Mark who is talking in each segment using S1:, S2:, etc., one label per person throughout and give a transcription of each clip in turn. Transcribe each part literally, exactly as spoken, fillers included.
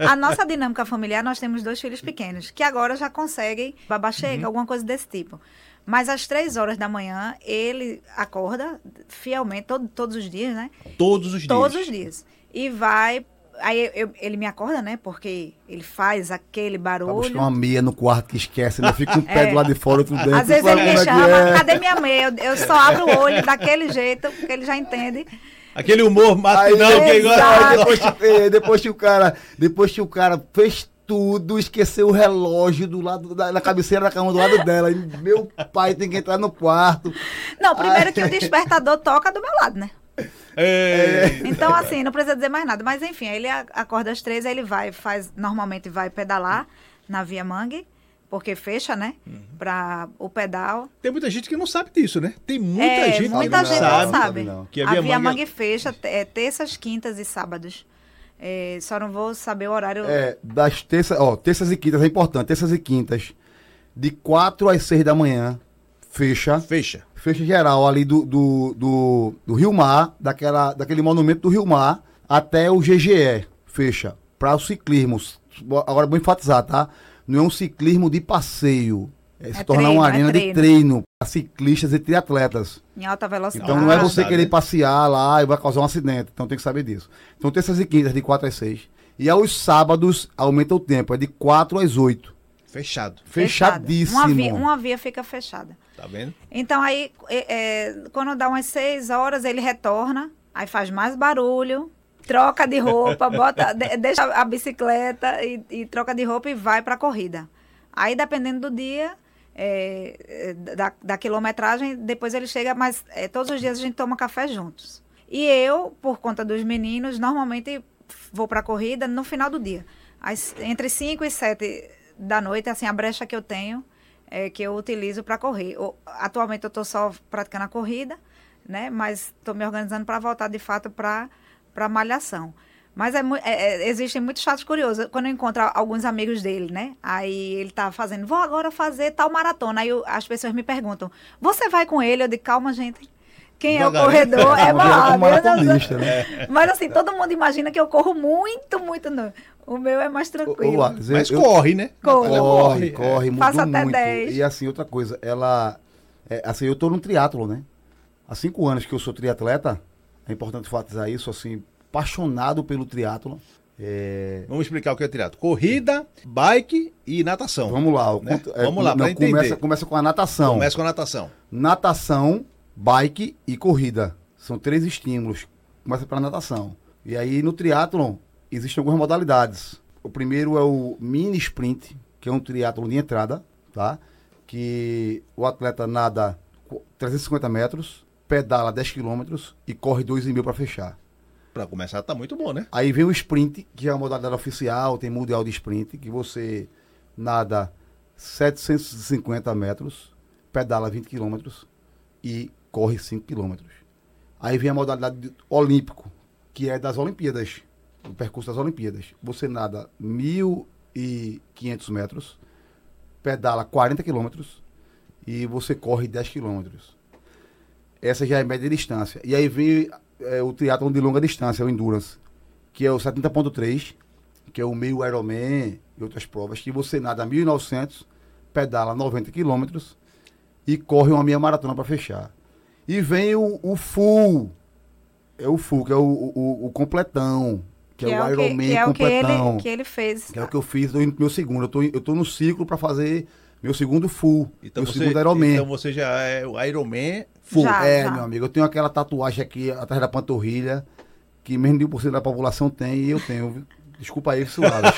S1: A nossa dinâmica familiar, nós temos dois filhos pequenos, que agora já conseguem babá chega, uhum. alguma coisa desse tipo. Mas às três horas da manhã, ele acorda fielmente, todo, todos os dias, né?
S2: Todos os
S1: todos
S2: dias?
S1: Todos os dias. E vai... Aí eu, ele me acorda, né? Porque ele faz aquele barulho.
S3: Pra buscar uma meia no quarto que esquece, ainda fica um pé é. do lado de fora, outro dentro.
S1: Às vezes ele me chama, é. cadê minha meia? Eu, eu só abro o olho daquele jeito, porque ele já entende.
S2: Aquele humor matinal que
S3: gosta. Depois, que, depois que o cara, depois que o cara fez tudo, esqueceu o relógio do lado da, da cabeceira da cama do lado dela. E meu pai tem que entrar no quarto.
S1: Não, primeiro Ai. que o despertador toca do meu lado, né? É. Então, assim, não precisa dizer mais nada. Mas, enfim, aí ele acorda às três, aí ele vai, faz, normalmente vai pedalar na Via Mangue, porque fecha, né? Uhum. Para o pedal.
S2: Tem muita gente que não sabe disso, né? Tem muita
S1: é,
S2: gente
S1: muita
S2: que
S1: gente
S2: não sabe.
S1: Não sabe.
S3: Não.
S2: Que a
S1: Via,
S2: Via,
S1: a Via
S2: Mangue
S1: Mangue fecha é, terças, quintas e sábados. É, só não vou saber o horário.
S3: É, das terças, ó, terças e quintas é importante. Terças e quintas, de quatro às seis da manhã, fecha.
S2: Fecha.
S3: Fecha geral ali do, do, do, do Rio Mar, daquela, daquele monumento do Rio Mar, até o G G E, fecha. Para os ciclismos. Agora, vou enfatizar, tá? Não é um ciclismo de passeio. É, é se tornar uma arena é treino. de treino para ciclistas e triatletas.
S1: Em alta velocidade.
S3: Então não é você querer passear lá e vai causar um acidente. Então tem que saber disso. Então terças e quintas, de quatro às seis. E aos sábados, aumenta o tempo. É de quatro às oito.
S2: Fechado.
S3: Fechadíssimo.
S1: Uma via, uma via fica fechada.
S2: Tá vendo?
S1: Então aí, é, é, quando dá umas seis horas, ele retorna, aí faz mais barulho, troca de roupa, bota, de, deixa a bicicleta e, e troca de roupa e vai pra corrida. Aí, dependendo do dia, é, da, da quilometragem, depois ele chega, mas é, todos os dias a gente toma café juntos. E eu, por conta dos meninos, normalmente vou pra corrida no final do dia. As, entre cinco e sete da noite, assim, a brecha que eu tenho, é, que eu utilizo para correr. Eu, atualmente eu estou só praticando a corrida, né? Mas estou me organizando para voltar de fato para a malhação. Mas é, é, existem muitos fatos curiosos. Quando eu encontro alguns amigos dele, né? Aí ele tá fazendo, vou agora fazer tal maratona. Aí eu, as pessoas me perguntam, você vai com ele? Eu digo, calma, gente. Quem é o corredor é maratonista, né? Mas assim, todo mundo imagina que eu corro muito, muito. Não. O meu é mais tranquilo.
S3: Ô, Wallace,
S2: Mas
S3: eu,
S2: corre, né?
S3: Corre, corre, corre,
S1: é.
S3: mudou
S1: Faço até
S3: muito.
S1: dez.
S3: E assim, outra coisa, ela... É, assim, eu tô no triatlo, né? Há cinco anos que eu sou triatleta, é importante enfatizar isso, assim, apaixonado pelo triatlo. É...
S2: Vamos explicar o que é triatlo. Corrida, bike e natação.
S3: Vamos lá.
S2: Né?
S3: Conto, é,
S2: Vamos lá,
S3: não,
S2: para entender.
S3: Começa, começa com a natação.
S2: Começa com a natação.
S3: Natação, bike e corrida. São três estímulos. Começa pela natação. E aí, no triatlon, existem algumas modalidades. O primeiro é o mini sprint, que é um triatlon de entrada, tá? Que o atleta nada trezentos e cinquenta metros, pedala dez quilômetros e corre dois vírgula cinco para fechar.
S2: Para começar, tá muito bom, né?
S3: Aí vem o sprint, que é a modalidade oficial, tem mundial de sprint, que você nada setecentos e cinquenta metros, pedala vinte quilômetros e corre cinco quilômetros. Aí vem a modalidade de olímpico, que é das Olimpíadas, o percurso das Olimpíadas. Você nada mil e quinhentos metros, pedala quarenta quilômetros e você corre dez quilômetros. Essa já é média distância. E aí vem é, o triatlon de longa distância, o Endurance, que é o setenta ponto três, que é o meio Ironman e outras provas, que você nada mil e novecentos, pedala noventa quilômetros e corre uma meia maratona para fechar. E vem o, o full, é o full, que é o, o, o completão, que, que é, é o Ironman que, que completão.
S1: É o que ele, que ele fez.
S3: Que é o que eu fiz, estou indo pro meu segundo. Eu tô, eu tô no ciclo para fazer meu segundo full,
S2: então
S3: meu
S2: você,
S3: segundo Ironman.
S2: Então você já é o Ironman full.
S1: Já,
S3: é,
S1: já.
S3: meu amigo, eu tenho aquela tatuagem aqui atrás da panturrilha, que menos de um por cento da população tem e eu tenho. Desculpa aí, Suárez.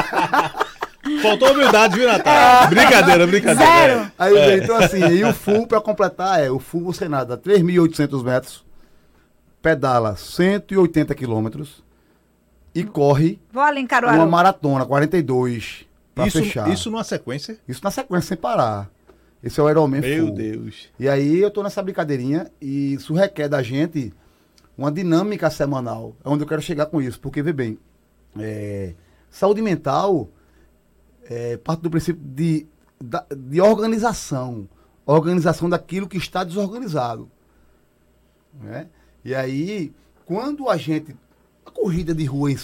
S2: Faltou humildade, viu, Natália? É. Brincadeira, brincadeira.
S1: Zero.
S3: Aí, é. então assim, aí o full, para completar, é, o full você nada três mil e oitocentos metros, pedala cento e oitenta quilômetros e corre
S1: Vou ali em Caruaru.
S3: uma maratona, quarenta e dois, para fechar.
S2: Isso numa sequência?
S3: Isso na sequência, sem parar. Esse é o Ironman full.
S2: Meu Deus.
S3: E aí eu tô nessa brincadeirinha e isso requer da gente uma dinâmica semanal. É onde eu quero chegar com isso, porque, vê bem, é, saúde mental... É, parte do princípio de, de organização. Organização daquilo que está desorganizado. Né? E aí, quando a gente... A corrida de rua em